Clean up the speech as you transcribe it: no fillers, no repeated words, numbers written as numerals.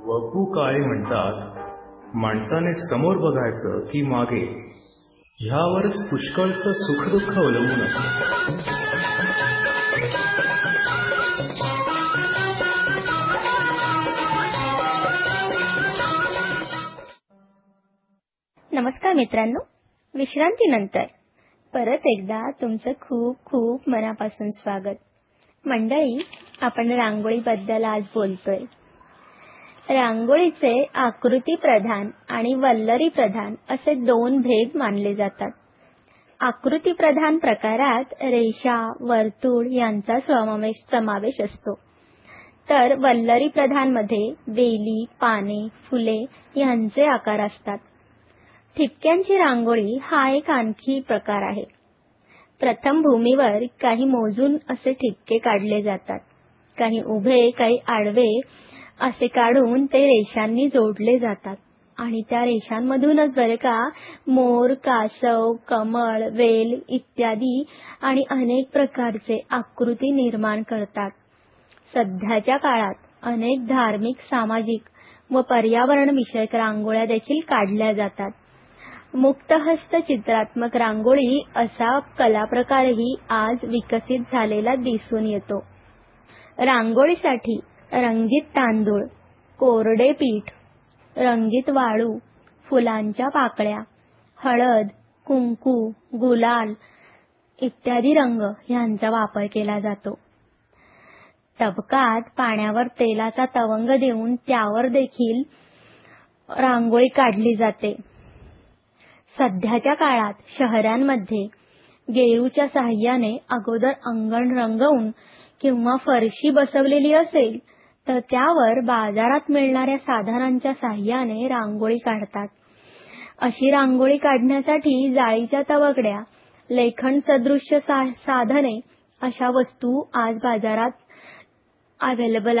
वपू काळे म्हणतात, माणसाने समोर बघायचं की मागे, ह्यावरच पुष्कळचं सुखदुःख अवलंबून असतं. नमस्कार मित्रांनो, विश्रांतीनंतर परत एकदा तुमचं खूप खूप मनापासून स्वागत. मंडळी, आपण रांगोळीबद्दल आज बोलतोय. रांगोळीचे आकृती प्रधान आणि वल्लरी प्रधान असे दोन भेद मानले जातात. आकृती प्रधान प्रकारात रेषा, वर्तुळ यांचा समावेश असतो, तर वल्लरी प्रधान मध्ये वेली, पाने, फुले यांचे आकार असतात. ठिपक्यांची रांगोळी हा एक आणखी प्रकार आहे. प्रथम भूमीवर काही मोजून असे ठिपके काढले जातात. काही उभे, काही आडवे असे काढून ते रेषांनी जोडले जातात आणि त्या रेषांमधूनच मोर, कासव, कमळ, वेल इत्यादी आणि अनेक प्रकारचे आकृती निर्माण करतात. सध्याच्या काळात अनेक धार्मिक, सामाजिक व पर्यावरण विषयक रांगोळ्या देखील काढल्या जातात. मुक्तहस्त चित्रात्मक रांगोळी असा कलाप्रकारही आज विकसित झालेला दिसून येतो. रांगोळीसाठी रंगीत तांदूळ, कोरडे पीठ, रंगीत वाळू, फुलांच्या पाकळ्या, हळद, कुंकू, गुलाल इत्यादी रंग यांचा वापर केला जातो. तबकात पाण्यावर तेलाचा तवंग देऊन त्यावर देखील रांगोळी काढली जाते. सध्याच्या काळात शहरांमध्ये गेरूच्या साहाय्याने अगोदर अंगण रंगवून किंवा फरशी बसवलेली असेल तर त्यावर बाजारात मिळणाऱ्या साधनांच्या साहाय्याने रांगोळी काढतात. अशी रांगोळी काढण्यासाठी जाळीच्या तवगड्या, लेखन सदृश्य साधने अशा वस्तू आज बाजारात अवेलेबल